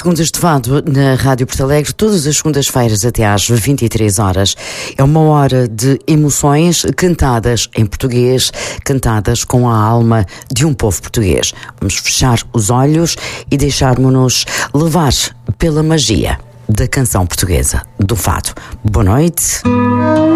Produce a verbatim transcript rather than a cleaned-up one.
Segundas de Fado na Rádio Porto Alegre, todas as segundas-feiras até às vinte e três horas. É uma hora de emoções cantadas em português, cantadas com a alma de um povo português. Vamos fechar os olhos e deixarmos-nos levar pela magia da canção portuguesa, do fado. Boa noite.